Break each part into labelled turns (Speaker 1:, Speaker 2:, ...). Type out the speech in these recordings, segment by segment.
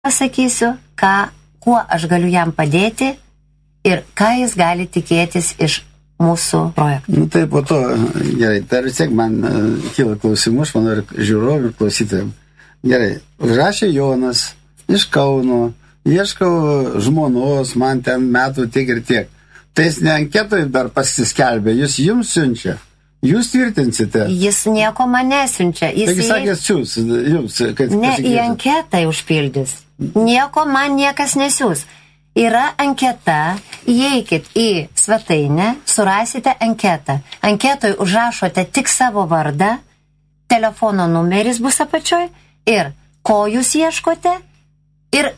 Speaker 1: pasakysiu, kuo aš galiu jam padėti ir ką jis gali tikėtis iš mūsų projektų.
Speaker 2: Nu tai po to, gerai, dar vis tiek man kyla klausimų, aš manau, ir žiūrovų, ir klausytojams. Gerai, užrašė Jonas iš Kauno, ieškau žmonos, man ten metų tiek ir tiek. Tai jis ne anketoj dar pasiskelbė, jis jums siunčia. Jūs tvirtinsite.
Speaker 1: Jis nieko man nesiunčia.
Speaker 2: Taigi sakės siūs, jums, kad
Speaker 1: ne, į anketą užpildys. Nieko man niekas nesiūs. Yra anketa, įeikit į svetainę, surasite anketą. Anketoj užrašote tik savo vardą, telefono numeris bus apačioj ir ko jūs ieškote ir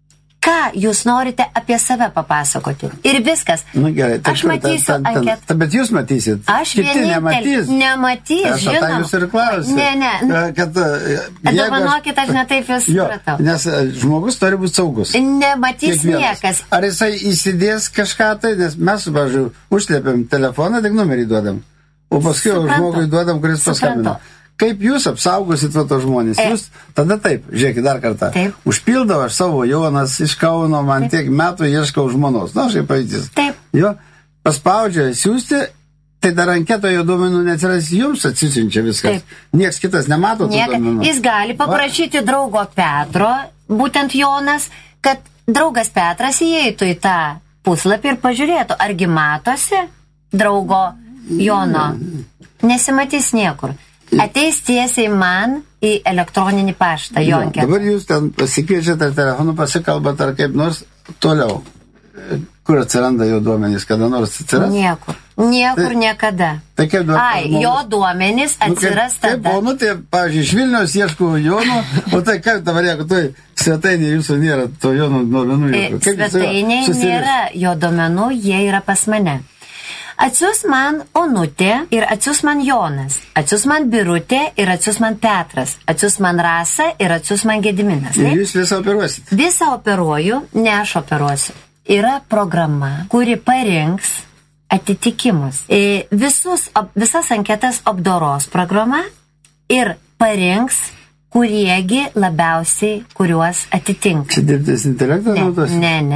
Speaker 1: ką jūs norite apie save papasakoti. Ir viskas.
Speaker 2: Nu, gerai,
Speaker 1: aš matysiu anketą.
Speaker 2: Bet jūs matysit.
Speaker 1: Aš
Speaker 2: vienintelį
Speaker 1: nematys, žinoma.
Speaker 2: Tą jūs ir klausit.
Speaker 1: Ne. Pamanokit, aš netaip jūs supratau.
Speaker 2: Nes žmogus turi būti saugus.
Speaker 1: Nematys niekas.
Speaker 2: Ar jisai įsidės kažką tai, nes mes, važiuoju, užslėpiam telefoną, tik numerį duodam. O paskui žmogui duodam, kuris paskambino. Kaip jūs apsaugosit to žmonės? Jūs tada taip, žiūrėkit dar kartą.
Speaker 1: Taip.
Speaker 2: Užpildau aš savo Jonas iš Kauno, man tiek metų ieškau žmonos. Na, šiaip pavyzdys.
Speaker 1: Taip.
Speaker 2: Jo, paspaudžia siūsti, tai dar anketoje duomenų neatsiras, jums atsisiunčia viskas.
Speaker 1: Taip.
Speaker 2: Niekas kitas nemato tų duomenų.
Speaker 1: Jis gali paprašyti draugo Petro, būtent Jonas, kad draugas Petras įeitų į tą puslapį ir pažiūrėtų, argi matosi draugo Jono. Nesimatys niekur. Ateis tiesiai man į elektroninį paštą, jo anketą.
Speaker 2: Dabar jūs ten pasikviečiate telefonu, pasikalbat ar kaip nors toliau. Kur atsiranda jo duomenys, kada nors atsiras?
Speaker 1: Niekur niekada.
Speaker 2: Tai kaip
Speaker 1: jo duomenys atsiras tada.
Speaker 2: Taip, o tai, pavyzdžiui, iš Vilniaus ieškau Jono, o tai kaip dabar, jeigu tai svetainė jūsų nėra, to Jono duomenų.
Speaker 1: Svetainė nėra jo duomenų, jie yra pas mane. Atsius man Onutė ir atsius man Jonas, atsius man Birutė ir atsius man Petras, atsius man Rasa ir atsius man Gediminas.
Speaker 2: Ir jūs visą operuosit?
Speaker 1: Visą operuoju, ne aš operuosiu. Yra programa, kuri parinks atitikimus. Visas anketas apdoros programa ir parinks, kuriegi labiausiai, kuriuos atitinka.
Speaker 2: Čia dirbtinis intelektas naudos?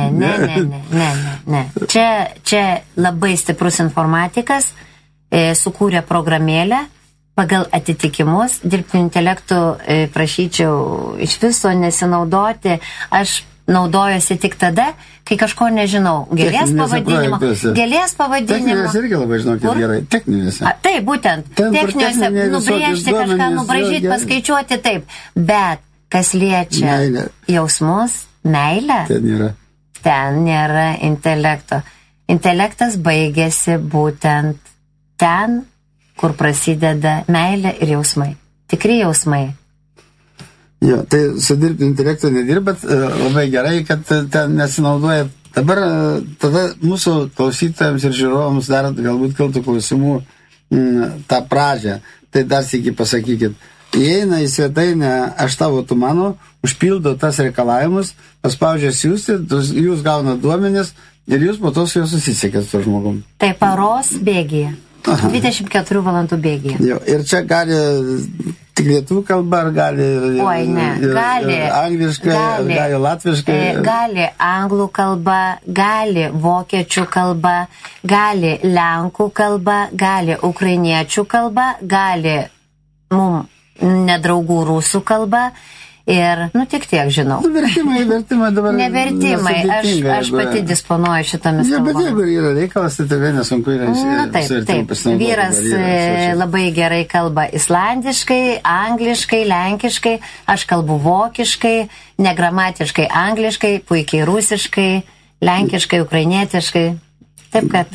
Speaker 1: Ne. Čia labai stiprus informatikas sukūrė programėlę pagal atitikimus. Dirbtiniu intelektu prašyčiau iš viso nesinaudoti. Aš naudojuosi tik tada, kai kažko nežinau. Gėlės pavadinimo.
Speaker 2: Techninės irgi labai žinokit gerai. Techninėse.
Speaker 1: Taip, būtent. Techninėse nubrėžti kažką, nubraižyti, paskaičiuoti taip. Bet kas liečia jausmus, meilę, ten nėra intelekto. Intelektas baigėsi būtent ten, kur prasideda meilė ir jausmai. Tikri jausmai.
Speaker 2: Jo, tai su dirbtiniu intelektu nedirbat, labai gerai, kad ten nesinaudoja. Dabar tada mūsų klausytojams ir žiūrovams dar galbūt kiltų klausimų tą pradžią. Tai dar sykį pasakykit. Įeina į svetainę aš tavo, tu mano, užpildo tas reikalavimus, paspaudžia siųsti, jūs gauna duomenis ir jūs po to su juo susisiekėt su žmogum.
Speaker 1: Tai paros bėgyje. 24 valandų bėgyje.
Speaker 2: Jo, ir čia gali tik lietuvių kalba, ar gali angliškai, gali latviškai?
Speaker 1: Gali anglų kalba, gali vokiečių kalba, gali lenkų kalba, gali ukrainiečių kalba, gali nedraugų rusų kalba. Ir, tik tiek žinau.
Speaker 2: Vertimai dabar...
Speaker 1: Nevertimai, aš pati disponuoju šitomis kalbomis.
Speaker 2: Bet jeigu yra reikalas, tai tikrai nesunku yra
Speaker 1: taip. Vyras labai gerai kalba islandiškai, angliškai, lenkiškai, aš kalbu vokiškai, negramatiškai angliškai, puikiai rusiškai, lenkiškai, ukrainietiškai. Taip kad...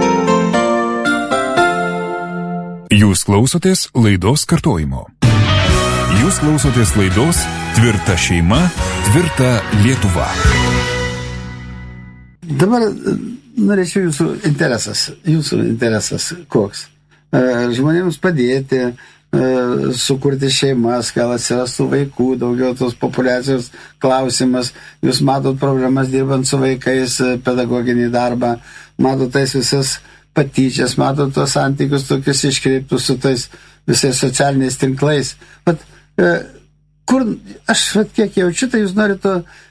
Speaker 3: Jūs klausotės laidos kartojimo. Jūs klausotės laidos Tvirta šeima, tvirta Lietuva.
Speaker 2: Dabar norėčiau jūsų interesas koks? Žmonėms padėti, sukurti šeimas, gal atsirastų vaikų, daugiau tos populiacijos klausimas. Jūs matot problemas dirbant su vaikais, pedagoginį darbą, matot tais visas patyčias, matot tos santykius tokius iškreiptus su tais visais socialiniais tinklais. Bet kur, aš kiek jaučiu, tai jūs norite